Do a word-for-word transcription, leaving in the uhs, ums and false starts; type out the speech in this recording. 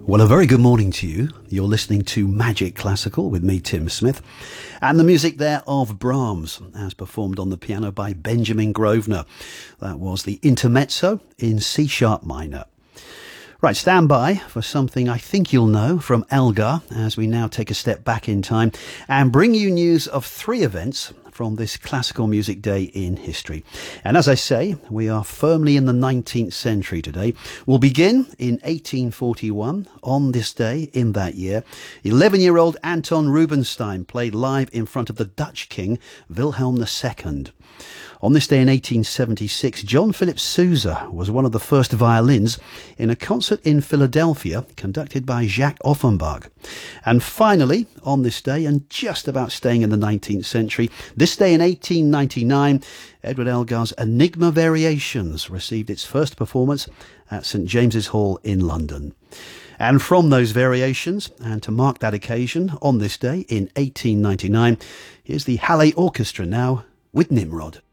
Well, a very good morning to you. You're listening to Magic Classical with me, Tim Smith, and the music there of Brahms, as performed on the piano by Benjamin Grosvenor. That was the Intermezzo in C sharp minor. Right, stand by for something I think you'll know from Elgar as we now take a step back in time and bring you news of three events from this classical music day in history. And as I say, we are firmly in the nineteenth century today. We'll begin in eighteen forty-one. On this day, in that year, eleven-year-old Anton Rubinstein played live in front of the Dutch king, Wilhelm the Second. On this day in eighteen seventy-six, John Philip Sousa was one of the first violins in a concert in Philadelphia conducted by Jacques Offenbach. And finally, on this day, and just about staying in the nineteenth century, this day in eighteen ninety-nine, Edward Elgar's Enigma Variations received its first performance at St James's Hall in London. And from those variations, and to mark that occasion, on this day in eighteen ninety-nine, here's the Halle Orchestra now with Nimrod.